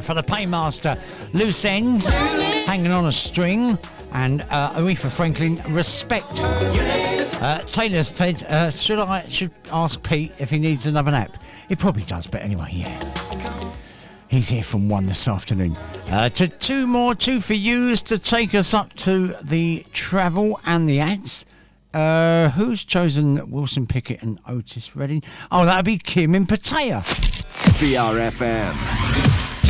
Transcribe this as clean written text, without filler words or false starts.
for the Paymaster, Loose Ends, Hanging on a String, and Aretha Franklin, Respect. Taylor's Ted, should ask Pete if he needs another nap. He probably does, but anyway, yeah. He's here from 1 this afternoon. To 2 for yous to take us up to the travel and the ads. Who's chosen Wilson Pickett and Otis Redding? Oh, that'd be Kim in Pattaya. BRFM.